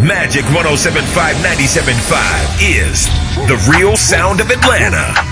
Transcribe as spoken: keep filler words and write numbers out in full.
Magic one oh seven point five, ninety-seven point five is the real sound of Atlanta.